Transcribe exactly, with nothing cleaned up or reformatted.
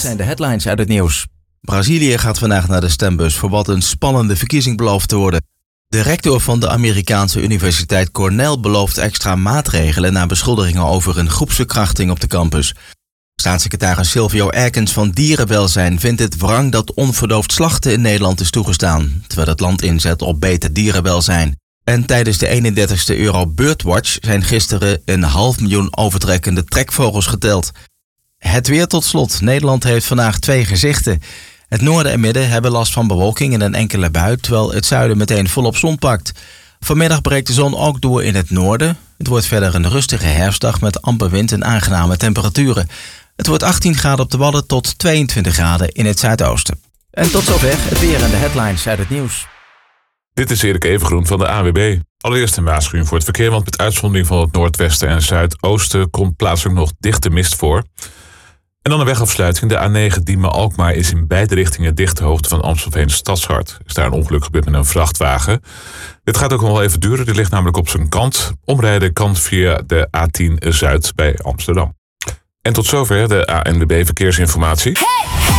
zijn de headlines uit het nieuws. Brazilië gaat vandaag naar de stembus voor wat een spannende verkiezing belooft te worden. De rector van de Amerikaanse universiteit Cornell belooft extra maatregelen na beschuldigingen over een groepsverkrachting op de campus. Staatssecretaris Silvio Erkens van Dierenwelzijn vindt het wrang dat onverdoofd slachten in Nederland is toegestaan, terwijl het land inzet op beter dierenwelzijn. En tijdens de eenendertigste Euro Birdwatch zijn gisteren een half miljoen overtrekkende trekvogels geteld. Het weer tot slot. Nederland heeft vandaag twee gezichten. Het noorden en midden hebben last van bewolking en een enkele bui, terwijl het zuiden meteen volop zon pakt. Vanmiddag breekt de zon ook door in het noorden. Het wordt verder een rustige herfstdag met amper wind en aangename temperaturen. Het wordt achttien graden op de Wadden tot tweeëntwintig graden in het zuidoosten. En tot zover het weer en de headlines uit het nieuws. Dit is Erik Evengroen van de A W B. Allereerst een waarschuwing voor het verkeer, want met uitzondering van het noordwesten en zuidoosten komt plaatselijk nog dichte mist voor. En dan een wegafsluiting. De A negen Diemen-Alkmaar is in beide richtingen dicht de hoogte van Amstelveen Stadshart. Er is daar een ongeluk gebeurd met een vrachtwagen. Dit gaat ook nog wel even duren. Dit ligt namelijk op zijn kant. Omrijden kan via de A tien Zuid bij Amsterdam. En tot zover de A N W B verkeersinformatie.